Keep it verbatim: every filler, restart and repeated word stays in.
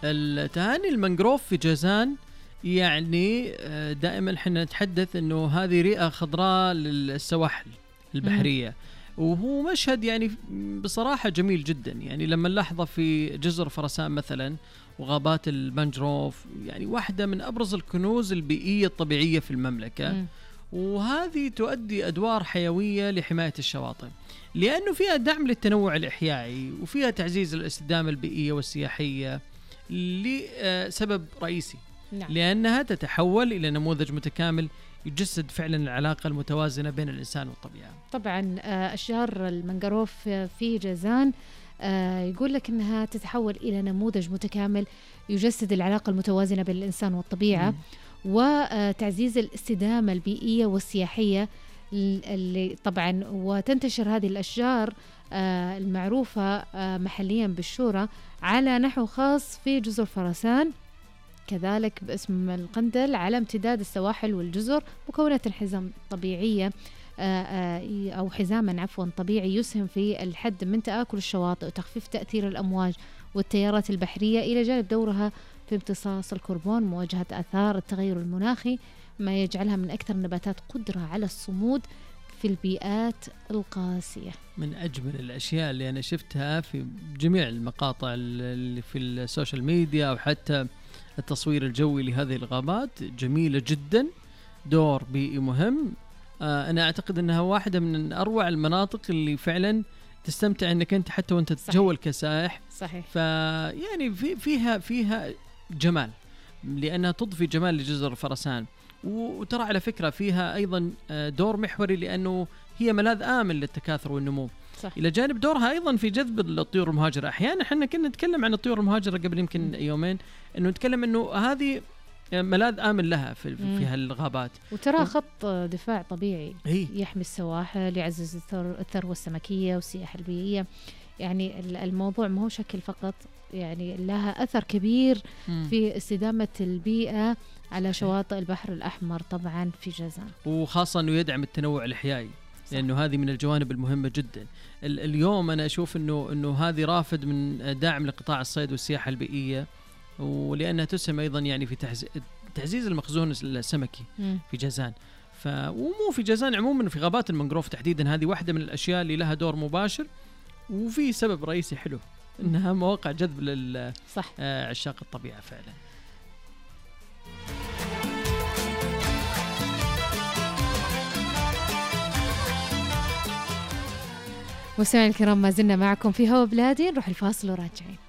التهاني المنغروف في جازان يعني دائما احنا نتحدث انه هذه رئة خضراء للسواحل البحرية، وهو مشهد يعني بصراحة جميل جدا. يعني لما نلاحظه في جزر فرسان مثلا وغابات المانجروف، يعني واحدة من أبرز الكنوز البيئية الطبيعية في المملكة. م. وهذه تؤدي أدوار حيوية لحماية الشواطئ، لأنه فيها دعم للتنوع الإحيائي وفيها تعزيز الاستدامة البيئية والسياحية لسبب رئيسي. نعم. لأنها تتحول إلى نموذج متكامل يجسد فعلا العلاقة المتوازنة بين الإنسان والطبيعة. طبعا أشجار المنغروف في جازان يقول لك أنها تتحول إلى نموذج متكامل يجسد العلاقة المتوازنة بين الإنسان والطبيعة. م. وتعزيز الاستدامة البيئية والسياحية اللي طبعا وتنتشر هذه الأشجار المعروفة محليا بالشورى على نحو خاص في جزر فرسان، كذلك باسم القندل على امتداد السواحل والجزر، مكونة حزام طبيعية أو حزاما عفوا طبيعي يسهم في الحد من تآكل الشواطئ وتخفيف تأثير الأمواج والتيارات البحرية، إلى جانب دورها في امتصاص الكربون ومواجهة آثار التغير المناخي، ما يجعلها من أكثر النباتات قدرة على الصمود في البيئات القاسية. من أجمل الأشياء اللي أنا شفتها في جميع المقاطع اللي في السوشيال ميديا أو حتى التصوير الجوي لهذه الغابات، جميلة جدا، دور بيئي مهم. آه أنا أعتقد أنها واحدة من أروع المناطق اللي فعلا تستمتع أنك أنت حتى وأنت تتجول كسائح. صحيح. فيعني في فيها فيها جمال، لأنها تضفي جمال لجزر فرسان، وترى على فكرة فيها أيضا دور محوري لأنه هي ملاذ آمن للتكاثر والنمو. صح. إلى جانب دورها أيضا في جذب الطيور المهاجرة. أحيانا إحنا كنا نتكلم عن الطيور المهاجرة قبل يمكن يومين، إنه نتكلم إنه هذه ملاذ آمن لها في, في هالغابات، وترى خط دفاع طبيعي هي. يحمي السواحل، يعزز الثروة السمكية والسياحة البيئية. يعني الموضوع ما هو شكل فقط، يعني لها أثر كبير مم. في استدامة البيئة على شواطئ البحر الأحمر طبعا في جازان، وخاصة أنه يدعم التنوع الإحيائي، لأنه هذه من الجوانب المهمة جدا. اليوم أنا أشوف أنه, إنه هذه رافد من دعم لقطاع الصيد والسياحة البيئية، ولأنها تسهم أيضا يعني في تعزيز المخزون السمكي مم. في جازان. ف ومو في جازان عموما، في غابات المنغروف تحديدا، هذه واحدة من الأشياء اللي لها دور مباشر، وفي سبب رئيسي حلو إنها مواقع جذب للعشاق الطبيعة فعلا. مستمعينا الكرام، ما زلنا معكم في هوا بلادي، نروح الفاصل وراجعين.